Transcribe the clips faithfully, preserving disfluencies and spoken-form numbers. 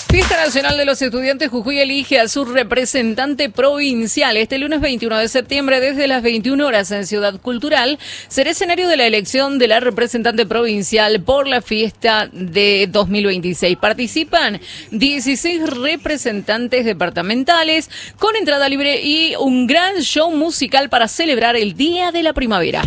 Fiesta Nacional de los Estudiantes Jujuy elige a su representante provincial. Este lunes veintiuno de septiembre, desde las veintiuna horas en Ciudad Cultural, será escenario de la elección de la representante provincial por la fiesta de dos mil veintiséis. Participan dieciséis representantes departamentales con entrada libre y un gran show musical para celebrar el Día de la Primavera.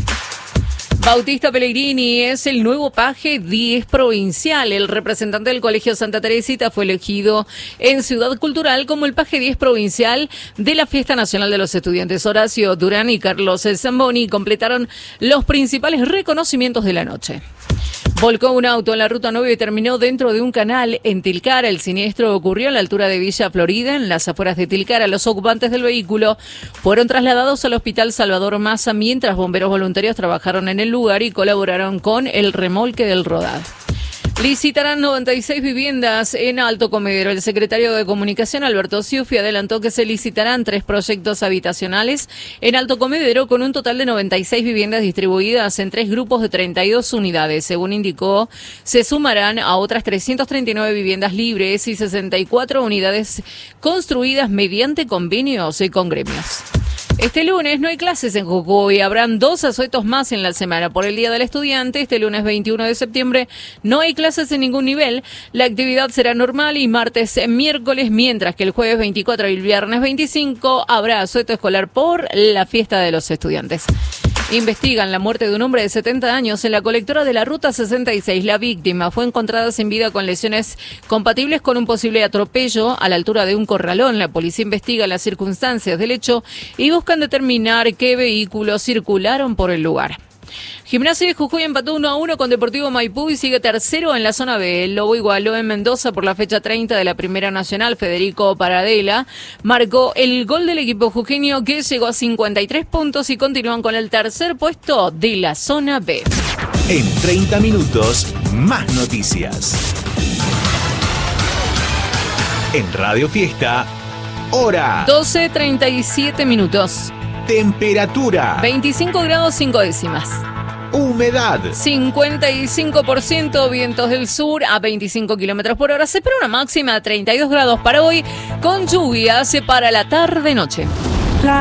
Bautista Pellegrini es el nuevo paje diez provincial. El representante del Colegio Santa Teresita fue elegido en Ciudad Cultural como el paje diez provincial de la Fiesta Nacional de los Estudiantes. Horacio Durán y Carlos Zamboni completaron los principales reconocimientos de la noche. Volcó un auto en la ruta nueve y terminó dentro de un canal en Tilcara. El siniestro ocurrió a la altura de Villa Florida, en las afueras de Tilcara. Los ocupantes del vehículo fueron trasladados al Hospital Salvador Massa, mientras bomberos voluntarios trabajaron en el lugar y colaboraron con el remolque del rodado. Licitarán noventa y seis viviendas en Alto Comedero. El secretario de Comunicación, Alberto Ciuffi, adelantó que se licitarán tres proyectos habitacionales en Alto Comedero con un total de noventa y seis viviendas distribuidas en tres grupos de treinta y dos unidades. Según indicó, se sumarán a otras trescientas treinta y nueve viviendas libres y sesenta y cuatro unidades construidas mediante convenios y con gremios. Este lunes no hay clases en Jujuy, habrán dos asuetos más en la semana. Por el Día del Estudiante, este lunes veintiuno de septiembre, no hay clases en ningún nivel. La actividad será normal y martes, miércoles, mientras que el jueves veinticuatro y el viernes veinticinco habrá asueto escolar por la fiesta de los estudiantes. Investigan la muerte de un hombre de setenta años en la colectora de la Ruta sesenta y seis. La víctima fue encontrada sin vida con lesiones compatibles con un posible atropello a la altura de un corralón. La policía investiga las circunstancias del hecho y buscan determinar qué vehículos circularon por el lugar. Gimnasia de Jujuy empató uno a uno con Deportivo Maipú y sigue tercero en la zona B. El Lobo igualó en Mendoza por la fecha treinta de la Primera Nacional. Federico Paradela marcó el gol del equipo jujeño, que llegó a cincuenta y tres puntos y continúan con el tercer puesto de la zona B. En treinta minutos, más noticias. En Radio Fiesta, hora doce treinta y siete minutos. Temperatura veinticinco grados cinco décimas. Humedad cincuenta y cinco por ciento, vientos del sur a veinticinco kilómetros por hora. Se espera una máxima de treinta y dos grados para hoy, con lluvias para la tarde-noche.